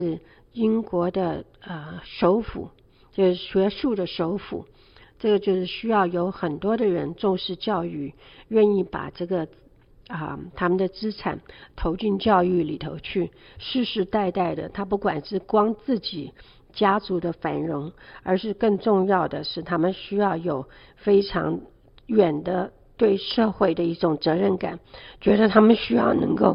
英国的首府，就是学术的首府。这个就是需要有很多的人重视教育，愿意把这个他们的资产投进教育里头去，世世代代的，他不管是光自己家族的繁荣，而是更重要的是他们需要有非常远的对社会的一种责任感，觉得他们需要能够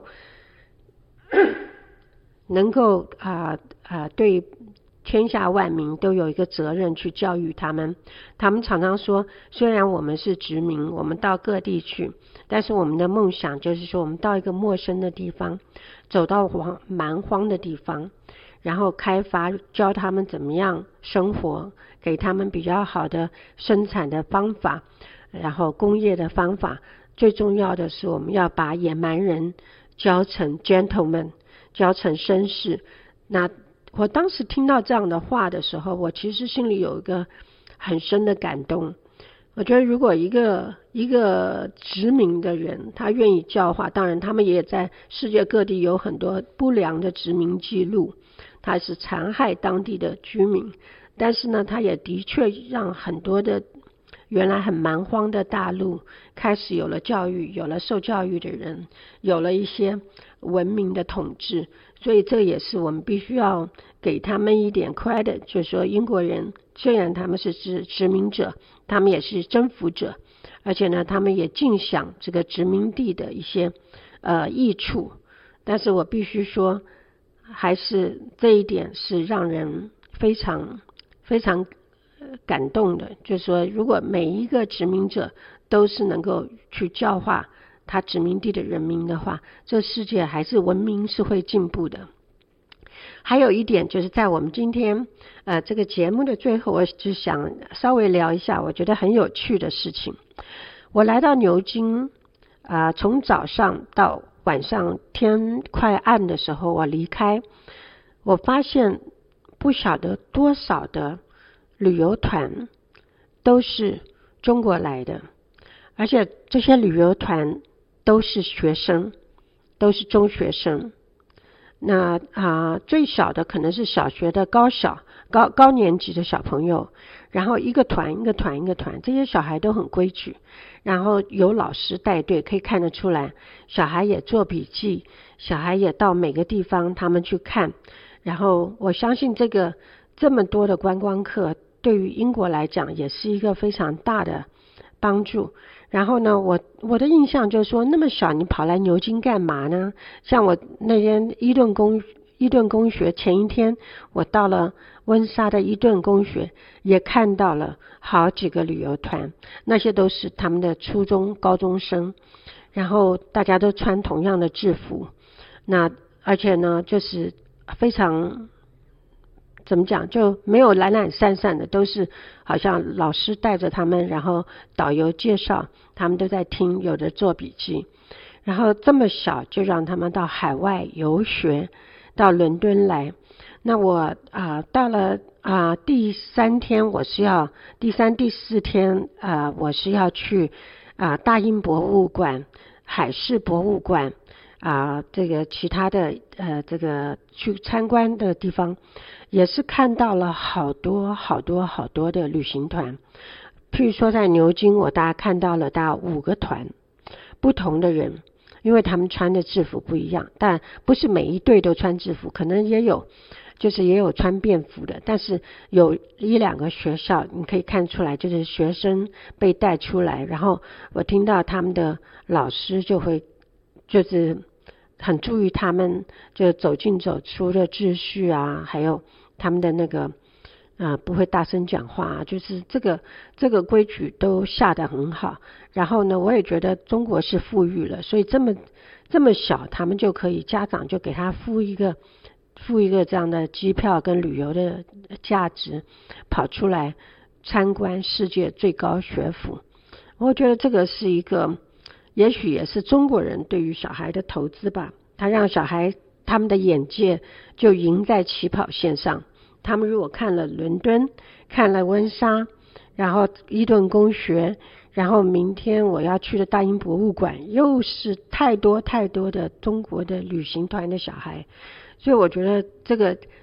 对天下万民都有一个责任去教育他们。他们常常说，虽然我们是殖民，我们到各地去，但是我们的梦想就是说，我们到一个陌生的地方，走到蛮荒的地方，然后开发，教他们怎么样生活，给他们比较好的生产的方法，然后工业的方法。最重要的是，我们要把野蛮人教成 gentleman， 教成绅士。那我当时听到这样的话的时候，我其实心里有一个很深的感动。我觉得如果一个殖民的人他愿意教化，当然他们也在世界各地有很多不良的殖民记录，他是残害当地的居民，但是呢，他也的确让很多的原来很蛮荒的大陆开始有了教育，有了受教育的人，有了一些文明的统治。所以这也是我们必须要给他们一点 credit， 就是说英国人虽然他们是殖民者，他们也是征服者，而且呢，他们也尽享这个殖民地的一些益处。但是我必须说，还是这一点是让人非常非常感动的，就是说如果每一个殖民者都是能够去教化他殖民地的人民的话，这世界还是文明是会进步的。还有一点就是在我们今天这个节目的最后，我只想稍微聊一下我觉得很有趣的事情。我来到牛津从早上到晚上天快暗的时候我离开，我发现不晓得多少的旅游团都是中国来的，而且这些旅游团都是学生，都是中学生。那最小的可能是小学的高年级的小朋友，然后一个团，这些小孩都很规矩，然后有老师带队，可以看得出来，小孩也做笔记，小孩也到每个地方他们去看。然后我相信这么多的观光客对于英国来讲也是一个非常大的帮助。然后呢，我的印象就是说，那么小你跑来牛津干嘛呢？像我那天伊顿公学前一天，我到了温莎的伊顿公学，也看到了好几个旅游团，那些都是他们的初中高中生，然后大家都穿同样的制服，那而且呢就是非常怎么讲，就没有懒懒散散的，都是好像老师带着他们，然后导游介绍，他们都在听，有的做笔记。然后这么小就让他们到海外游学，到伦敦来。那我到了第三天，第三第四天我是要去大英博物馆、海事博物馆这个其他的这个去参观的地方，也是看到了好多的旅行团。譬如说在牛津，我大概看到了大概5个团，不同的人，因为他们穿的制服不一样，但不是每一队都穿制服，可能也有穿便服的，但是有1-2个学校你可以看出来，就是学生被带出来，然后我听到他们的老师就是很注意他们就走进走出的秩序还有他们的那个不会大声讲话就是这个规矩都下得很好。然后呢，我也觉得中国是富裕了，所以这么小他们就可以，家长就给他付一个这样的机票跟旅游的价值，跑出来参观世界最高学府。我觉得这个是一个也许也是中国人对于小孩的投资吧，他让小孩他们的眼界就赢在起跑线上。他们如果看了伦敦，看了温莎，然后伊顿公学，然后明天我要去的大英博物馆，又是太多的中国的旅行团的小孩。所以我觉得这个